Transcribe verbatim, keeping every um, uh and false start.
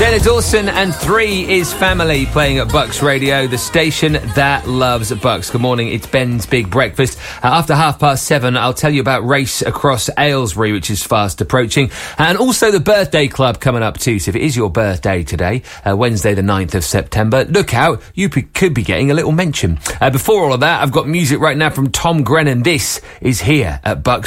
Jenna Dawson and Three is Family playing at Bucks Radio, the station that loves Bucks. Good morning, it's Ben's Big Breakfast. Uh, after half past seven, I'll tell you about Race Across Aylesbury, which is fast approaching, and also the Birthday Club coming up too. So if it is your birthday today, uh, Wednesday the ninth of September, look out, you p- could be getting a little mention. Uh, before all of that, I've got music right now from Tom Grennan. This is here at Bucks